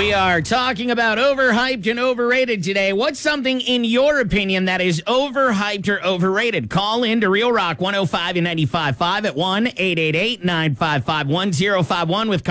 We are talking about overhyped and overrated today. What's something, in your opinion, that is overhyped or overrated? Call in to Real Rock 105 and 95.5 at 1-888-955-1051 with